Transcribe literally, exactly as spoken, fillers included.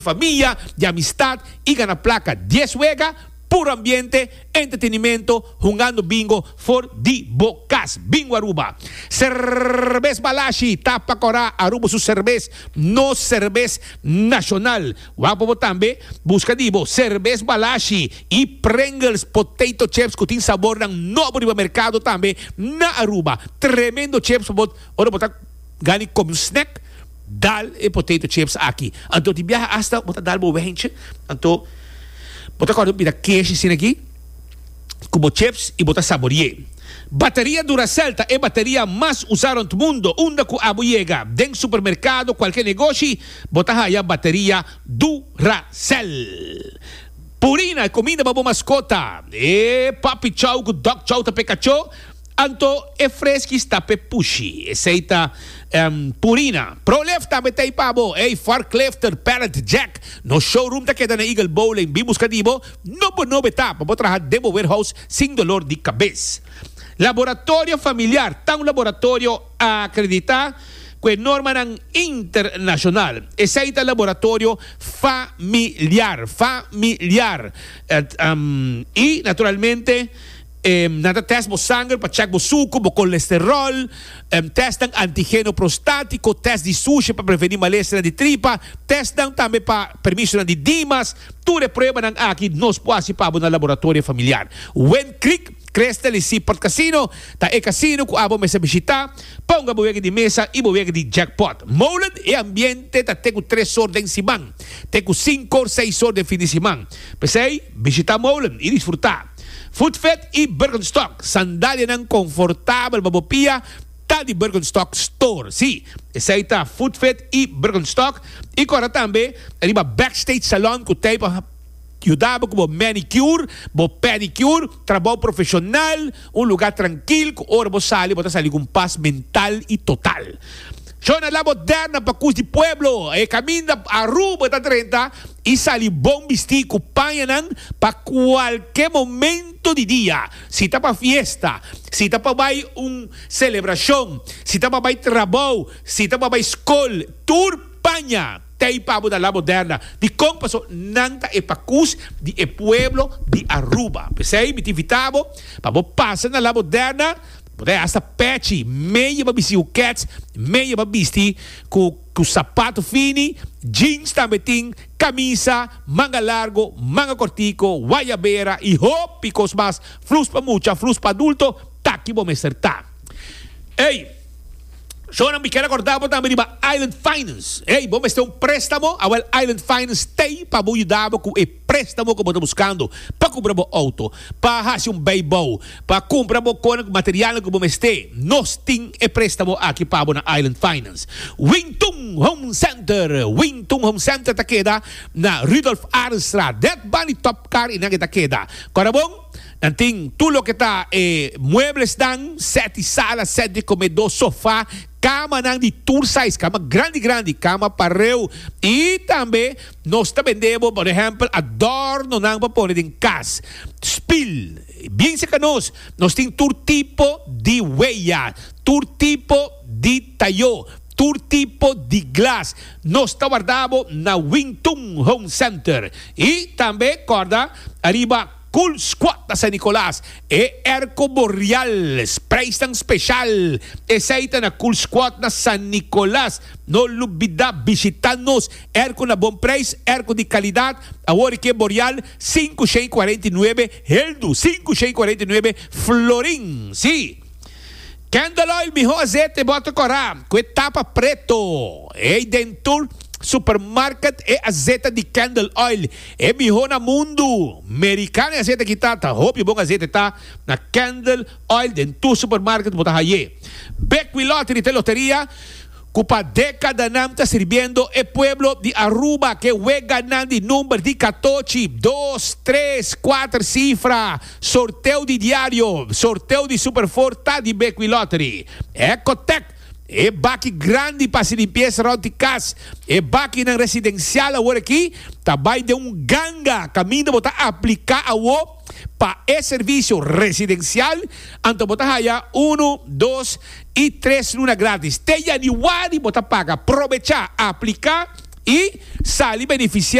familia, de amistad y gana placa diez juega, puro ambiente, entretenimiento, jugando bingo for di bocas. Bingo Aruba. Cervez Balashi, tapa cora Aruba su cervez, no cervez nacional. Guapo tambe, busca dibo, cervez Balashi y Pringles potato chips que tiene sabor ng novo mercado tambe na Aruba. Tremendo chips, bot, ora botar gani como snack. Dal e potato chips aqui. Então, de viaja hasta botar dal bo wehentje. Então, botar quando pida queijo assim aqui, como chips e botar saborier. Bateria Duracell é a bateria mais usada no mundo. Unda com a boiega. Den supermercado, qualquer negócio, botar aí a bateria Duracell. Purina, comida para boa mascota. E papi chow, dog chow, ta Pikachu. Anto é fresco está pe pushi. Aceita um, Purina. ProLeft também tem pabo. Ei, Forklifter, Parrot Jack. No showroom ta queda na Eagle Bowl em Bibus Cadibo. No por no beta. Para trabalhar demo warehouse sem dolor de cabeça. Laboratório familiar. Tão laboratório acreditar que norma ng internacional. Aceita laboratório familiar. Familiar. At, um, e naturalmente Eh, nada test mo sangue para check mo suco, mo colesterol, um, test ng antigeno prostático, test de sushi para prevenir malestar de tripa, test ng também para permisso de dimas, tudo é prova ng aqui nos poasi pa na laboratório familiar. When Creek, Crestel e Seaport Casino, ta e casino ku abo mesa bisita, ponga buwega de mesa e buwega de jackpot. Molen e ambiente ta teku tres horas de simang, teku cinco or seis horas de fin de semana. Pesei, visita Molen e disfrutar. Foodfet e Birkenstock. Sandália ng confortável babopia ta di Birkenstock Store. Si, essa aí tá Foodfet e Birkenstock. E agora também, arriba Backstage Salon que tem para ajudar como manicure, bo pedicure, trabalho profissional, um lugar tranquilo, que ora você sali, você sali com paz mental e total. Zona La Moderna para Cus de Pueblo, e caminha a Aruba da trinta e sali bom vestir com panhanan para qualquer momento de dia. Se tá para fiesta, se tá para vai um celebração, se tá para vai trabalho, se tá para vai escola, tour panha. Tem pabo da La Moderna. De como passou nanta e pacus de e Pueblo de Aruba. Pensei, me tivitavo, para passar na La Moderna. Poder hasta patchy, meia para vestir o cats, meia para vestir com o sapato fini, jeans também tem, camisa, manga largo, manga cortico, guayabera e roupas mais, flus para mucha, flus para adulto, tá aqui vou me acertar. Ei! Só não me quero acordar também de Island Finance. Ei, vamos ter um préstamo. A Island Finance tem para ajudar com o préstamo que você está buscando. Para comprar um auto, para fazer um beibo, para comprar um material que você tem. Nós temos o préstamo aqui para a Island Finance. Wingtung Home Center. Wingtung Home Center está queda na Rudolf Arnstra. Det bani top car e na kita queda. Agora bom? Nanting tulo kita eh, muebles dan, sete salas, sete comedor, sofá, cama nang de tour size, cama grande, grande, cama pareu. E também nós também vendemos, por exemplo, adorno nang para pôr em casa. Spill, bem se nós, nós temos tour tipo de huella, tour tipo de tayo, tour tipo de glass. Nós está guardado na Wingtung Home Center. E também, corda, arriba Cool Squat da San Nicolás e Erco Boreal spray tang special eseita na Cool Squat na San Nicolás. No lubida visitar-nos Erco na bom preço, Erco de qualidade. Agora que Boreal cinco seis quatro nove Heldu cinco seis quatro nove Florin. Si Candle Oil miho azeite bota corá com etapa preto e dentur supermarket e azeite de Candle Oil e miho na mundo americano e azeite que tá tá hope bom azeite tá na Candle Oil dentro supermarket bota haye Beckwith Lottery te loteria cupa década nam tá sirviendo e pueblo de Aruba que juega nam de número de catorze, dois, três, quatro cifra sorteio de diário sorteio de superforta de Beckwith Lottery Ecotec e baki grande para se limpeza around the casa. E baki ng residencial agora aqui, tabay de um ganga caminho botar aplicar a o para esse serviço residencial. Anto botar haya um, dois e três luna grátis. Teia ni wadi botar paga, aproveitar, aplicar e sali beneficiar